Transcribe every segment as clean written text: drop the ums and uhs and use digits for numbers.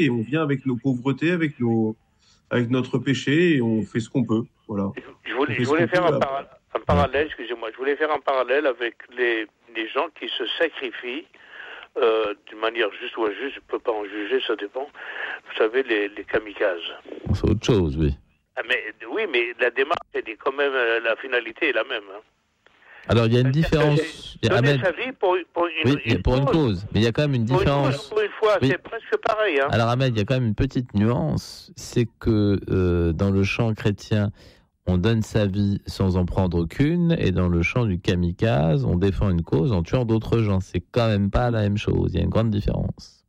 et on vient avec nos pauvretés, avec notre péché et on fait ce qu'on peut. Voilà. Je voulais faire un parallèle, excusez-moi, je voulais faire un parallèle avec les gens qui se sacrifient d'une manière juste ou injuste, je ne peux pas en juger, ça dépend. Vous savez, les kamikazes. C'est autre chose, oui. Oui, mais la démarche, quand même, la finalité est la même. Hein. Alors, il y a une différence. Donner sa vie pour une cause. Mais il y a quand même une différence. Pour une fois, c'est presque pareil. Hein. Alors, Ahmed, il y a quand même une petite nuance. C'est que dans le champ chrétien, on donne sa vie sans en prendre aucune. Et dans le champ du kamikaze, on défend une cause en tuant d'autres gens. C'est quand même pas la même chose. Il y a une grande différence.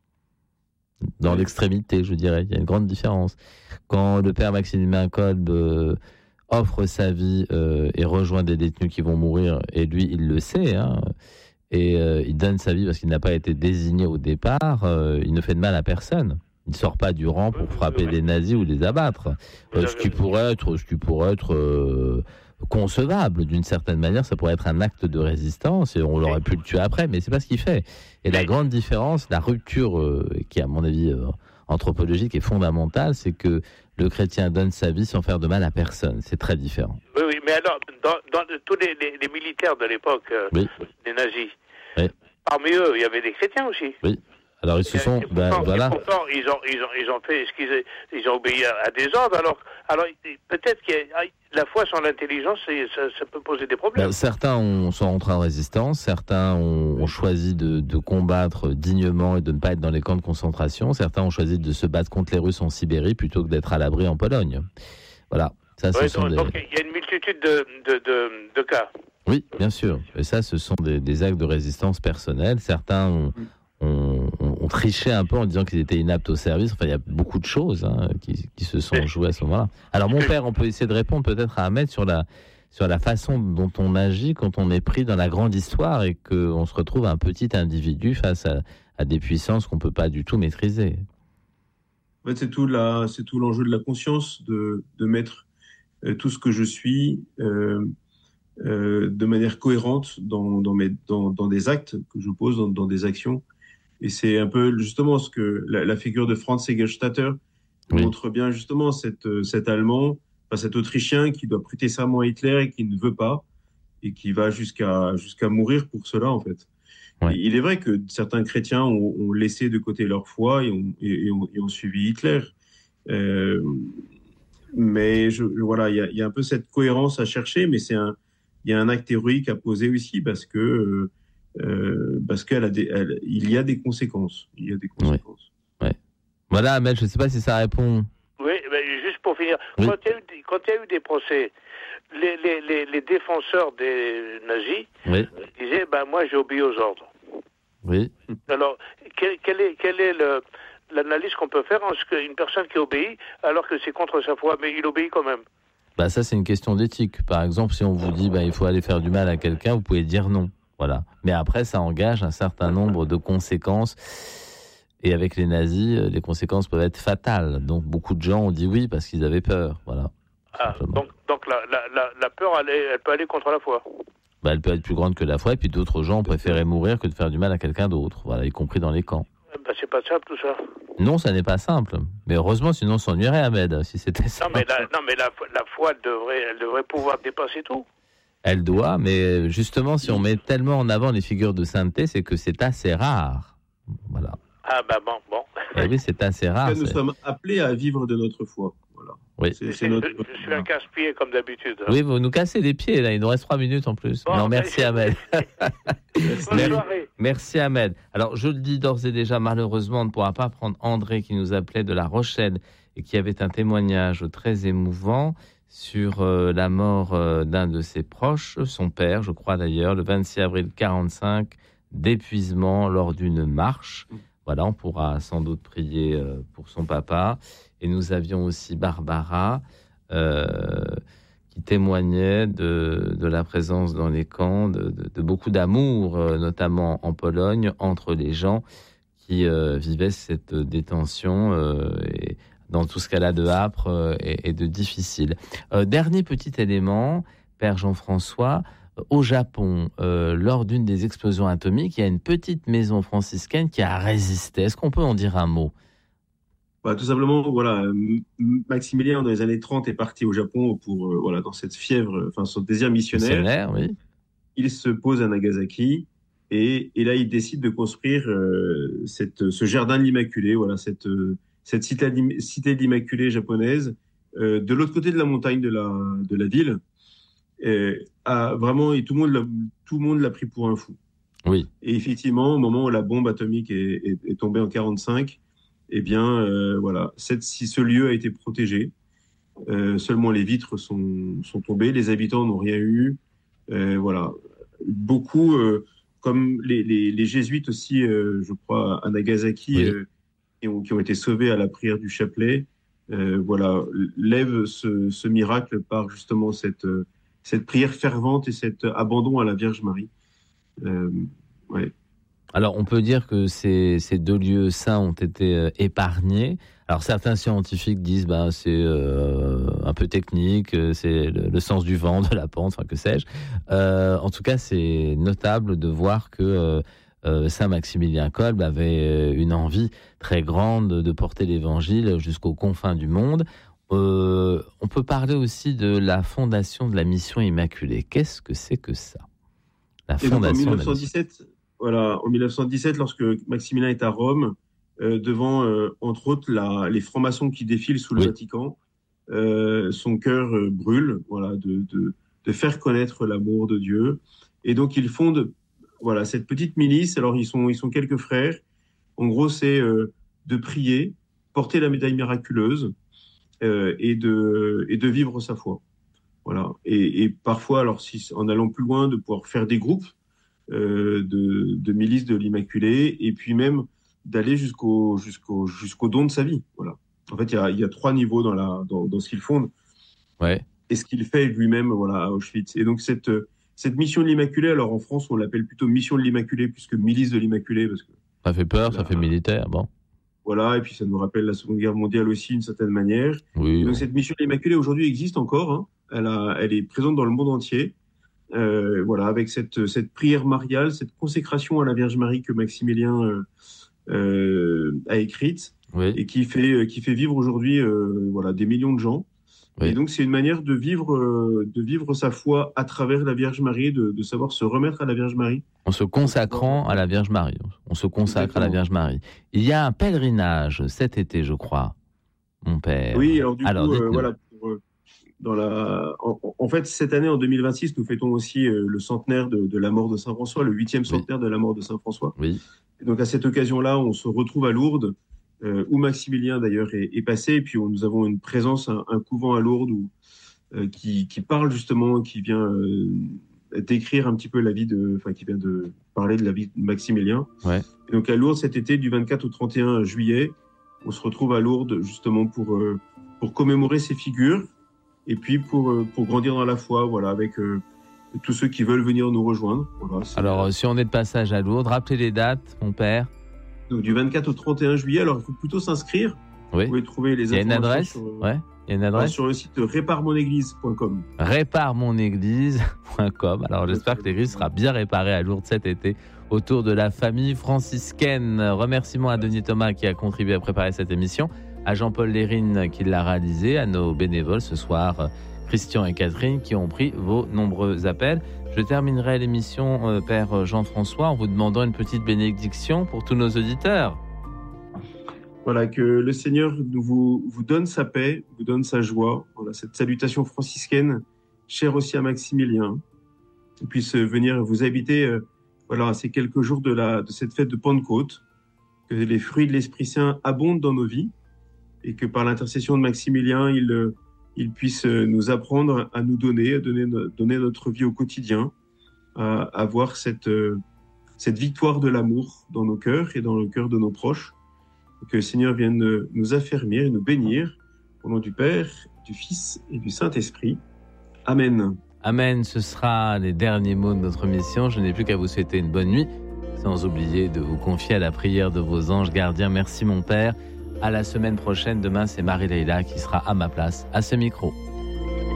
Dans l'extrémité, je dirais. Il y a une grande différence. Quand le père Maximin Kolb offre sa vie et rejoint des détenus qui vont mourir, et lui, il le sait, hein, et il donne sa vie parce qu'il n'a pas été désigné au départ, il ne fait de mal à personne. Il ne sort pas du rang pour frapper les nazis ou les abattre. Ce qui pourrait être concevable d'une certaine manière, ça pourrait être un acte de résistance et on l'aurait pu le tuer après, mais c'est pas ce qu'il fait. Et la grande différence, la rupture qui à mon avis anthropologique est fondamentale, c'est que le chrétien donne sa vie sans faire de mal à personne. C'est très différent. Oui, mais alors, dans tous les militaires de l'époque, des nazis, parmi eux, il y avait des chrétiens aussi. Oui. Alors ils se sont, voilà. Pourtant, ils ont fait ce ils ont obéi à des ordres. Alors peut-être que la foi sans l'intelligence, ça peut poser des problèmes. Certains sont rentrés en résistance, certains ont choisi de combattre dignement et de ne pas être dans les camps de concentration. Certains ont choisi de se battre contre les Russes en Sibérie plutôt que d'être à l'abri en Pologne. Voilà. Ça, donc il y a une multitude de cas. Oui, bien sûr. Et ça, ce sont des actes de résistance personnelle. Certains ont triché un peu en disant qu'ils étaient inaptes au service. Enfin, il y a beaucoup de choses qui se sont jouées à ce moment-là. Alors, mon père, on peut essayer de répondre peut-être à Ahmed sur la façon dont on agit quand on est pris dans la grande histoire et qu'on se retrouve un petit individu face à des puissances qu'on ne peut pas du tout maîtriser. En fait, c'est tout l'enjeu de la conscience, de mettre tout ce que je suis de manière cohérente dans des actes que je pose, dans des actions. Et c'est un peu justement ce que la figure de Franz Segelstatter montre bien justement cet Allemand, cet Autrichien qui doit prêter serment à Hitler et qui ne veut pas et qui va jusqu'à mourir pour cela en fait. Ouais. Il est vrai que certains chrétiens ont laissé de côté leur foi et ont suivi Hitler. Mais voilà, il y a un peu cette cohérence à chercher, mais il y a un acte héroïque à poser aussi parce qu'il y a des conséquences. Il y a des conséquences. Ouais. Voilà, Ahmed, je ne sais pas si ça répond. Oui, mais juste pour finir, quand il y a eu des procès, les défenseurs des nazis disaient moi j'ai obéi aux ordres. Oui. Alors, quelle est l'analyse qu'on peut faire en ce qu'une personne qui obéit alors que c'est contre sa foi, mais il obéit quand même? Ça, c'est une question d'éthique. Par exemple, si on vous dit il faut aller faire du mal à quelqu'un, vous pouvez dire non. Voilà. Mais après, ça engage un certain nombre de conséquences. Et avec les nazis, les conséquences peuvent être fatales. Donc, beaucoup de gens ont dit oui parce qu'ils avaient peur. Voilà. Donc la peur, elle peut aller contre la foi. Elle peut être plus grande que la foi. Et puis, d'autres gens ont préféré mourir que de faire du mal à quelqu'un d'autre. Voilà, y compris dans les camps. C'est pas simple, tout ça. Non, ça n'est pas simple. Mais heureusement, sinon on s'ennuierait, Ahmed, si c'était ça. Non, mais la foi, elle devrait pouvoir dépasser tout. Elle doit, mais justement, si on met tellement en avant les figures de sainteté, c'est que c'est assez rare. Voilà. Bon. Et oui, c'est assez rare. Nous sommes appelés à vivre de notre foi. Voilà. Oui. Je suis un casse-pied, comme d'habitude. Oui, vous nous cassez les pieds, là. Il nous reste 3 minutes en plus. Bon, non, merci, Ahmed. Bonne soirée. Merci, Ahmed. Alors, je le dis d'ores et déjà, malheureusement, on ne pourra pas prendre André qui nous appelait de La Rochelle et qui avait un témoignage très émouvant sur la mort d'un de ses proches, son père, je crois d'ailleurs, le 26 avril 1945, d'épuisement lors d'une marche. Voilà, on pourra sans doute prier pour son papa. Et nous avions aussi Barbara qui témoignait de la présence dans les camps, de beaucoup d'amour, notamment en Pologne, entre les gens qui vivaient cette détention et dans tout ce qu'elle a de âpre et de difficile. Dernier petit élément, Père Jean-François, au Japon, lors d'une des explosions atomiques, il y a une petite maison franciscaine qui a résisté. Est-ce qu'on peut en dire un mot? Tout simplement, voilà, Maximilien, dans les années 30, est parti au Japon pour, voilà, dans cette fièvre, enfin, son désir missionnaire. Missionnaire, oui. Il se pose à Nagasaki et là, il décide de construire ce jardin de l'Immaculée, voilà, cette cité de l'Immaculée japonaise, de l'autre côté de la montagne de la ville. Vraiment, et tout le monde l'a pris pour un fou. Oui. Et effectivement, au moment où la bombe atomique est tombée en 1945, eh bien, voilà, ce lieu a été protégé. Seulement les vitres sont tombées, les habitants n'ont rien eu. Voilà, beaucoup, comme les jésuites aussi, je crois, à Nagasaki, oui. qui ont été sauvés à la prière du chapelet. Voilà, lève ce miracle par justement cette prière fervente et cet abandon à la Vierge Marie. Ouais. Alors, on peut dire que ces deux lieux saints ont été épargnés. Alors, certains scientifiques disent c'est un peu technique, c'est le sens du vent, de la pente, enfin que sais-je. En tout cas, c'est notable de voir que Saint Maximilien Kolbe avait une envie très grande de porter l'Évangile jusqu'aux confins du monde. On peut parler aussi de la fondation de la Mission Immaculée. Qu'est-ce que c'est que ça ? La fondation en 1917. Voilà, en 1917, lorsque Maximilien est à Rome, devant, entre autres, les francs-maçons qui défilent sous le Vatican, son cœur brûle, voilà, de faire connaître l'amour de Dieu. Et donc, il fonde, voilà, cette petite milice. Alors, ils sont quelques frères. En gros, c'est de prier, porter la médaille miraculeuse et de vivre sa foi. Voilà. Et parfois, alors, en allant plus loin, de pouvoir faire des groupes de milice de l'Immaculée, et puis même d'aller jusqu'au don de sa vie. Voilà. En fait, il y a 3 niveaux dans ce qu'il fonde. Ouais. Et ce qu'il fait lui-même, voilà, à Auschwitz. Et donc cette mission de l'Immaculée, alors en France, on l'appelle plutôt mission de l'Immaculée plus que milice de l'Immaculée, parce que ça fait peur, ça fait militaire, bon. Voilà, et puis ça nous rappelle la Seconde Guerre mondiale aussi, d'une certaine manière. Oui. Et donc cette mission de l'Immaculée aujourd'hui existe encore. Hein. Elle est présente dans le monde entier. Voilà, avec cette prière mariale, cette consécration à la Vierge Marie que Maximilien a écrite, oui. Et qui fait vivre aujourd'hui voilà, des millions de gens. Oui. Et donc c'est une manière de vivre sa foi à travers la Vierge Marie, de savoir se remettre à la Vierge Marie. En se consacrant à la Vierge Marie. On se consacre Exactement. À la Vierge Marie. Il y a un pèlerinage cet été, je crois, mon père. Oui, alors du coup, voilà. En fait, cette année, en 2026, nous fêtons aussi le centenaire de la mort de Saint François, le 8e centenaire de la mort de Saint François. Oui. Et donc, à cette occasion-là, on se retrouve à Lourdes, où Maximilien, d'ailleurs, est passé. Et puis, nous avons une présence, un couvent à Lourdes qui parle justement, qui vient décrire un petit peu qui vient de parler de la vie de Maximilien. Ouais. Et donc, à Lourdes, cet été, du 24 au 31 juillet, on se retrouve à Lourdes, justement, pour commémorer ces figures. Et puis pour grandir dans la foi, voilà, avec tous ceux qui veulent venir nous rejoindre. Voilà, alors, si on est de passage à Lourdes, rappelez les dates, mon père. Donc, du 24 au 31 juillet, alors il faut plutôt s'inscrire. Oui. Vous pouvez trouver les informations. Il y a une adresse Il y a une adresse sur le site réparemonéglise.com. Réparemonéglise.com. Alors, j'espère que l'église sera bien réparée à Lourdes cet été autour de la famille franciscaine. Remerciements à Denis Thomas qui a contribué à préparer cette émission, à Jean-Paul Lérine qui l'a réalisé, à nos bénévoles ce soir, Christian et Catherine, qui ont pris vos nombreux appels. Je terminerai l'émission, Père Jean-François, en vous demandant une petite bénédiction pour tous nos auditeurs. Voilà, que le Seigneur vous donne sa paix, vous donne sa joie. Voilà, cette salutation franciscaine, chère aussi à Maximilien, puisse venir vous habiter voilà, ces quelques jours de cette fête de Pentecôte, que les fruits de l'Esprit Saint abondent dans nos vies, et que par l'intercession de Maximilien, il puisse nous apprendre à nous donner, donner notre vie au quotidien, à avoir cette victoire de l'amour dans nos cœurs et dans le cœur de nos proches. Que le Seigneur vienne nous affermir et nous bénir, au nom du Père, du Fils et du Saint-Esprit. Amen. Amen, ce sera les derniers mots de notre mission. Je n'ai plus qu'à vous souhaiter une bonne nuit, sans oublier de vous confier à la prière de vos anges gardiens. Merci mon Père. À la semaine prochaine. Demain, c'est Marie-Leila qui sera à ma place, à ce micro.